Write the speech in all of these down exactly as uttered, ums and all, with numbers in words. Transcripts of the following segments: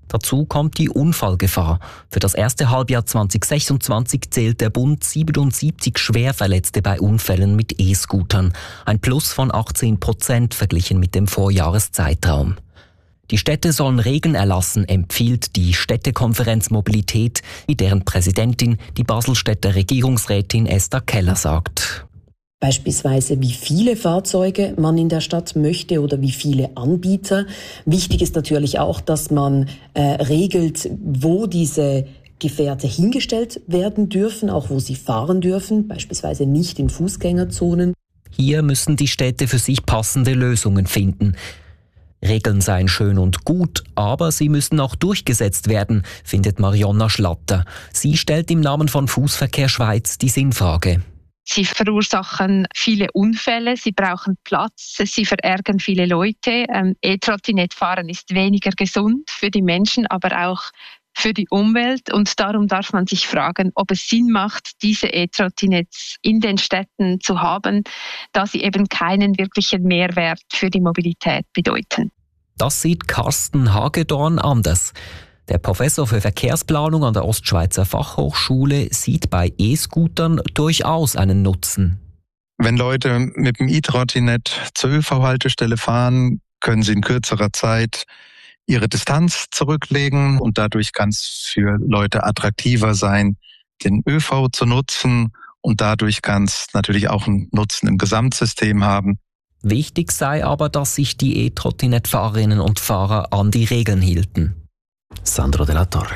Dazu kommt die Unfallgefahr. Für das erste Halbjahr zwanzig sechsundzwanzig zählt der Bund siebenundsiebzig Schwerverletzte bei Unfällen mit E-Scootern. Ein Plus von achtzehn Prozent verglichen mit dem Vorjahreszeitraum. Die Städte sollen Regeln erlassen, empfiehlt die Städtekonferenz Mobilität, wie deren Präsidentin, die Baselstädter Regierungsrätin Esther Keller sagt. Beispielsweise, wie viele Fahrzeuge man in der Stadt möchte oder wie viele Anbieter. Wichtig ist natürlich auch, dass man äh, regelt, wo diese Gefährte hingestellt werden dürfen, auch wo sie fahren dürfen, beispielsweise nicht in Fußgängerzonen. Hier müssen die Städte für sich passende Lösungen finden. Regeln seien schön und gut, aber sie müssen auch durchgesetzt werden, findet Marionna Schlatter. Sie stellt im Namen von Fußverkehr Schweiz die Sinnfrage. Sie verursachen viele Unfälle, sie brauchen Platz, sie verärgern viele Leute. Ähm, E-Trottinett-Fahren ist weniger gesund für die Menschen, aber auch für die Umwelt. Und darum darf man sich fragen, ob es Sinn macht, diese E-Trottinetts in den Städten zu haben, da sie eben keinen wirklichen Mehrwert für die Mobilität bedeuten. Das sieht Carsten Hagedorn anders. Der Professor für Verkehrsplanung an der Ostschweizer Fachhochschule sieht bei E-Scootern durchaus einen Nutzen. Wenn Leute mit dem E-Trottinett zur ÖV-Haltestelle fahren, können sie in kürzerer Zeit ihre Distanz zurücklegen und dadurch kann es für Leute attraktiver sein, den ÖV zu nutzen und dadurch kann es natürlich auch einen Nutzen im Gesamtsystem haben. Wichtig sei aber, dass sich die E-Trottinett-Fahrerinnen und Fahrer an die Regeln hielten. Sandro Della Torre.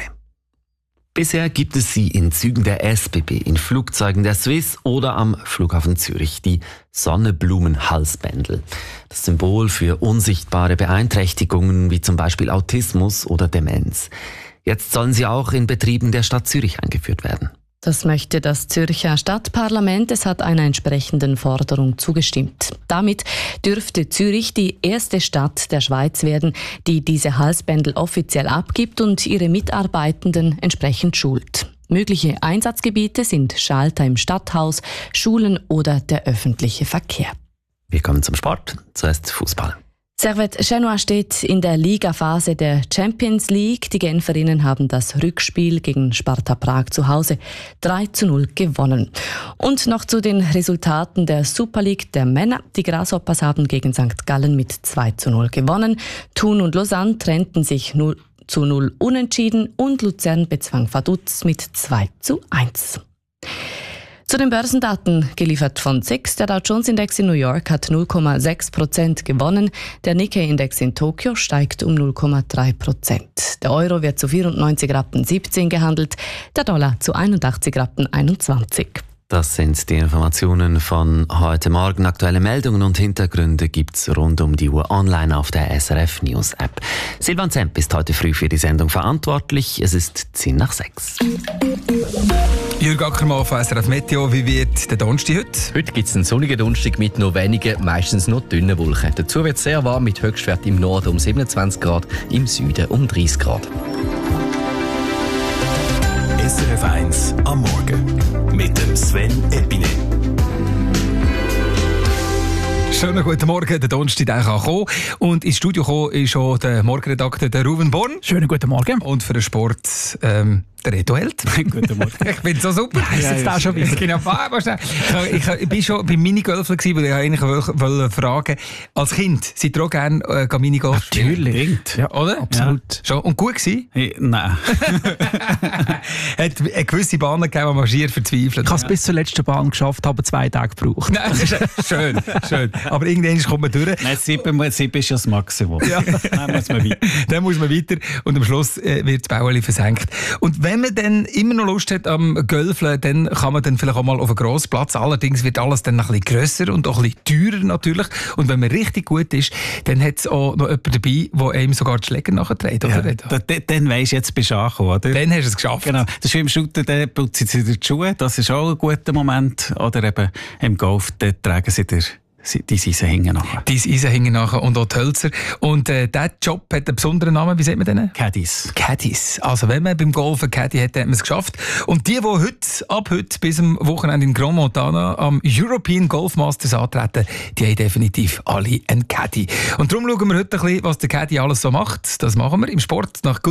Bisher gibt es sie in Zügen der S B B, in Flugzeugen der Swiss oder am Flughafen Zürich, die Sonnenblumenhalsbändel. Das Symbol für unsichtbare Beeinträchtigungen wie zum Beispiel Autismus oder Demenz. Jetzt sollen sie auch in Betrieben der Stadt Zürich eingeführt werden. Das möchte das Zürcher Stadtparlament. Es hat einer entsprechenden Forderung zugestimmt. Damit dürfte Zürich die erste Stadt der Schweiz werden, die diese Halsbändel offiziell abgibt und ihre Mitarbeitenden entsprechend schult. Mögliche Einsatzgebiete sind Schalter im Stadthaus, Schulen oder der öffentliche Verkehr. Wir kommen zum Sport. Zuerst Fußball. Servette Genua steht in der Ligaphase der Champions League. Die Genferinnen haben das Rückspiel gegen Sparta Prag zu Hause drei zu null gewonnen. Und noch zu den Resultaten der Super League der Männer. Die Grasshoppers haben gegen Sankt Gallen mit zwei zu null gewonnen. Thun und Lausanne trennten sich null zu null unentschieden und Luzern bezwang Vaduz mit zwei zu eins. Zu den Börsendaten, geliefert von S I X. Der Dow Jones Index in New York hat null Komma sechs Prozent gewonnen. Der Nikkei Index in Tokio steigt um null Komma drei Prozent. Der Euro wird zu vierundneunzig Rappen siebzehn gehandelt, der Dollar zu einundachtzig Rappen einundzwanzig. Das sind die Informationen von heute Morgen. Aktuelle Meldungen und Hintergründe gibt's rund um die Uhr online auf der S R F News App. Silvan Zemp ist heute früh für die Sendung verantwortlich. Es ist zehn nach sechs. Jürg Ackermann von S R F Meteo. Wie wird der Donnerstag heute? Heute gibt es einen sonnigen Donnerstag mit nur wenigen, meistens nur dünnen Wolken. Dazu wird es sehr warm mit Höchstwert im Norden um siebenundzwanzig Grad, im Süden um dreißig Grad. S R F eins am Morgen mit dem Sven Epine. Schönen guten Morgen, der Donnerstag kann kommen. Und ins Studio gekommen ist schon der Morgenredakteur der Ruben Born. Schönen guten Morgen. Und für den Sport ähm, der Reto Held. Guten Morgen. Ich bin so super. Ja, ist jetzt ja, auch schon wieder. Genau, ich, ich, ich bin schon beim Minigolfen gewesen, weil ich eigentlich wollte fragen, als Kind, seid ihr auch gerne äh, Minigolf spielen? Natürlich. Ja, oder? Absolut. Ja. Schon. Und gut gewesen? Hey, nein. Hat eine gewisse Bahn gegeben, die man schier verzweifelt. Ich habe es ja. bis zur letzten Bahn geschafft, habe zwei Tage gebraucht. Nein, schön, schön. Aber irgendwann kommt man durch. Nein, sieben, sieben ist ja das Maximum. Ja. Dann muss man weiter. Dann muss man weiter und am Schluss äh, wird das Bäuerli versenkt. Und wenn man dann immer noch Lust hat am Gölfeln, dann kann man dann vielleicht auch mal auf einen grossen Platz. Allerdings wird alles dann noch ein bisschen grösser und auch ein bisschen teurer natürlich. Und wenn man richtig gut ist, dann hat es auch noch jemanden dabei, der einem sogar die Schläger nachträgt. Ja, dann weisst du, jetzt bist du angekommen, oder? Dann hast du es geschafft. Genau. Das ist wie im Shooter, dann putzen sie dir die Schuhe. Das ist auch ein guter Moment. Oder eben im Golf, dann tragen sie dir die Eisen hängen nachher. Die Eisen hängen nachher und auch die Hölzer. Und äh, dieser Job hat einen besonderen Namen. Wie sagt man den? Caddies. Caddies. Also wenn man beim Golfen Caddy hat, dann hat man es geschafft. Und die, die heute, ab heute bis am Wochenende in Grand Montana am European Golf Masters antreten, die haben definitiv alle einen Caddy. Und darum schauen wir heute ein bisschen, was der Caddy alles so macht. Das machen wir im Sport nach